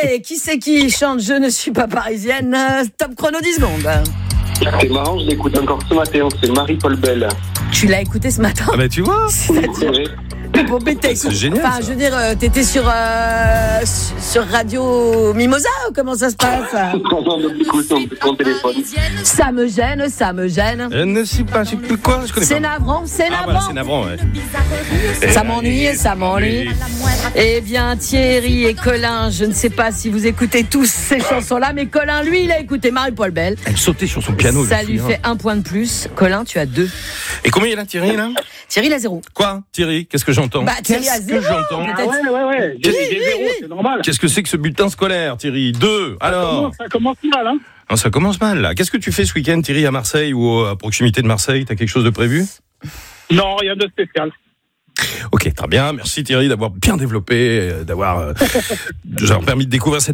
Allez, qui c'est qui chante Je ne suis pas parisienne? Top chrono 10 secondes. C'est marrant, je l'écoute encore ce matin, c'est Marie-Paul Bell. Tu l'as écouté ce matin? Ah bah tu vois. C'est vrai. Bon, mais C'est génial. Enfin, Ça. je veux dire, t'étais sur Radio Mimosa ou comment ça se passe? Non, écoute ton téléphone. Ça me gêne. Je ne sais pas, je sais plus quoi, je connais C'est pas. navrant, c'est Ah navrant. voilà, c'est navrant, ouais. Ça m'ennuie. Eh bien, Thierry et Colin, je ne sais pas si vous écoutez tous ces chansons-là, mais Colin, lui, il a écouté Marie-Paul Bell. Elle sautait sur son piano. Ça je me lui souviens. fait 1 point de plus. Colin, tu as 2. Et combien il a Thierry là? Thierry, il a 0. Quoi Thierry? Qu'est-ce que j'entends? Bah, Thierry a Qu'est-ce 0. que j'entends? Ah ouais. J'ai zéro, c'est normal. Qu'est-ce que c'est que ce bulletin scolaire, Thierry? 2. Alors Ça commence mal, hein. non, ça commence mal là. Qu'est-ce que tu fais ce week-end, Thierry, à Marseille ou à proximité de Marseille? T'as quelque chose de prévu? Non, rien de spécial. Ok, très bien. Merci Thierry d'avoir bien développé, d'avoir permis de découvrir cette